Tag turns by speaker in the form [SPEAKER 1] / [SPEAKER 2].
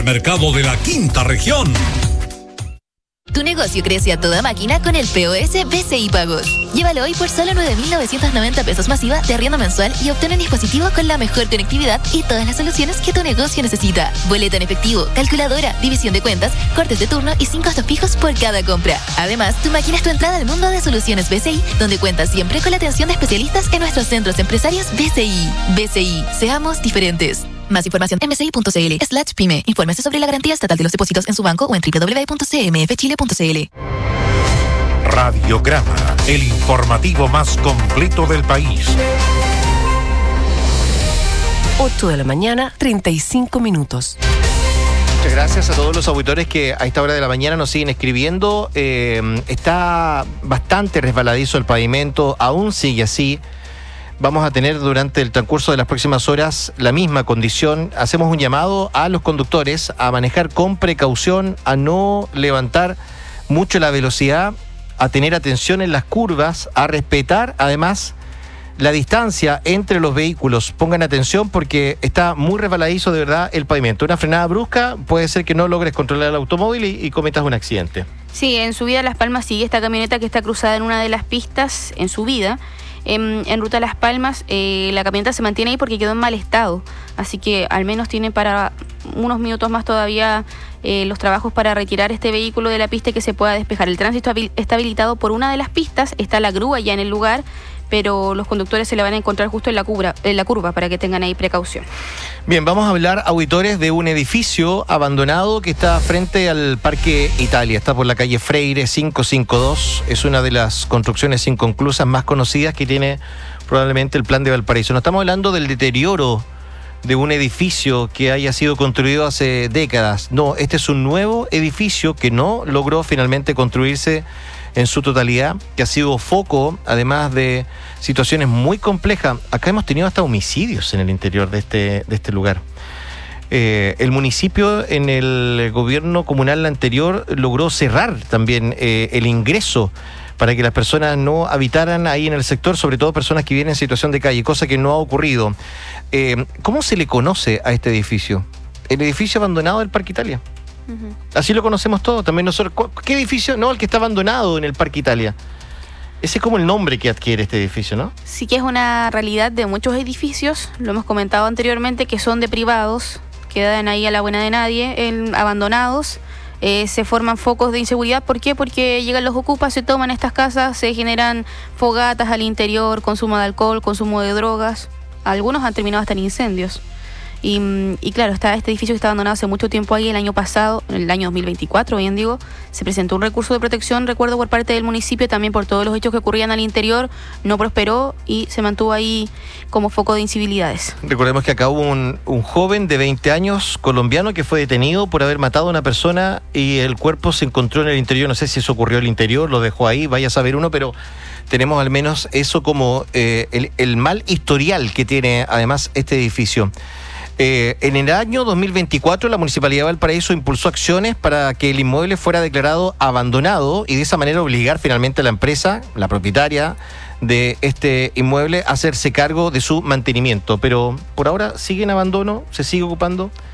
[SPEAKER 1] Mercado de la Quinta Región.
[SPEAKER 2] Tu negocio crece a toda máquina con el POS BCI Pagos. Llévalo hoy por solo 9.990 pesos masiva de arriendo mensual y obtén un dispositivo con la mejor conectividad y todas las soluciones que tu negocio necesita. Boleto en efectivo, calculadora, división de cuentas, cortes de turno y 5 costos fijos por cada compra. Además, tu máquina es tu entrada al mundo de soluciones BCI, donde cuentas siempre con la atención de especialistas en nuestros centros empresarios BCI. BCI, seamos diferentes. Más información en bci.cl/pyme. Infórmese sobre la garantía estatal de los depósitos en su banco o en www.cmfchile.cl.
[SPEAKER 3] Radiograma, el informativo más completo del país.
[SPEAKER 4] 8 de la mañana, 35 minutos.
[SPEAKER 5] Muchas gracias a todos los auditores que a esta hora de la mañana nos siguen escribiendo. Está bastante resbaladizo el pavimento, aún sigue así. Vamos a tener durante el transcurso de las próximas horas la misma condición. Hacemos un llamado a los conductores a manejar con precaución, a no levantar mucho la velocidad, a tener atención en las curvas, a respetar además la distancia entre los vehículos. Pongan atención porque está muy resbaladizo de verdad el pavimento. Una frenada brusca puede ser que no logres controlar el automóvil y cometas un accidente.
[SPEAKER 6] Sí, en subida a Las Palmas sigue esta camioneta que está cruzada en una de las pistas en subida. En ruta a Las Palmas, la camioneta se mantiene ahí porque quedó en mal estado, así que al menos tiene para unos minutos más todavía los trabajos para retirar este vehículo de la pista y que se pueda despejar. El tránsito está habilitado por una de las pistas, está la grúa ya en el lugar, pero los conductores se la van a encontrar justo en la curva para que tengan ahí precaución.
[SPEAKER 5] Bien, vamos a hablar, auditores, de un edificio abandonado que está frente al Parque Italia. Está por la calle Freire 552. Es una de las construcciones inconclusas más conocidas que tiene probablemente el Plan de Valparaíso. No estamos hablando del deterioro de un edificio que haya sido construido hace décadas. No, este es un nuevo edificio que no logró finalmente construirse en su totalidad, que ha sido foco, además de situaciones muy complejas. Acá hemos tenido hasta homicidios en el interior de este lugar. El municipio en el gobierno comunal anterior logró cerrar también el ingreso para que las personas no habitaran ahí en el sector, sobre todo personas que viven en situación de calle, cosa que no ha ocurrido. ¿Cómo se le conoce a este edificio? El edificio abandonado del Parque Italia. Así lo conocemos todos, también nosotros. ¿Qué edificio? No, el que está abandonado en el Parque Italia. Ese es como el nombre que adquiere este edificio, ¿no?
[SPEAKER 6] Sí, que es una realidad de muchos edificios, lo hemos comentado anteriormente, que son de privados, quedan ahí a la buena de nadie, abandonados. Se forman focos de inseguridad. ¿Por qué? Porque llegan los ocupas, se toman estas casas, se generan fogatas al interior, consumo de alcohol, consumo de drogas. Algunos han terminado hasta en incendios. Y claro, está este edificio que está abandonado hace mucho tiempo ahí. El año pasado, en el año 2024, bien digo, se presentó un recurso de protección, recuerdo, por parte del municipio, también por todos los hechos que ocurrían al interior. No prosperó y se mantuvo ahí como foco de incivilidades.
[SPEAKER 5] Recordemos que acá hubo un joven de 20 años colombiano que fue detenido por haber matado a una persona y el cuerpo se encontró en el interior. No sé si eso ocurrió al interior, lo dejó ahí, vaya a saber uno, pero tenemos al menos eso como el mal historial que tiene además este edificio. En el año 2024 la Municipalidad de Valparaíso impulsó acciones para que el inmueble fuera declarado abandonado y de esa manera obligar finalmente a la empresa, la propietaria de este inmueble, a hacerse cargo de su mantenimiento. Pero por ahora sigue en abandono, se sigue ocupando